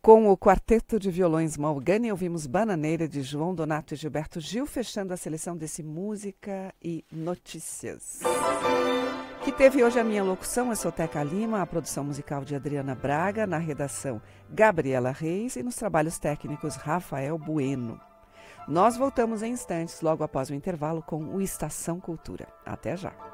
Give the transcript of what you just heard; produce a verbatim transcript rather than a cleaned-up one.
Com o quarteto de violões Malgani, ouvimos Bananeira, de João Donato e Gilberto Gil, fechando a seleção desse Música e Notícias. Que teve hoje a minha locução, eu sou Teca Lima, a produção musical de Adriana Braga, na redação Gabriela Reis e nos trabalhos técnicos Rafael Bueno. Nós voltamos em instantes, logo após o intervalo, com o Estação Cultura. Até já!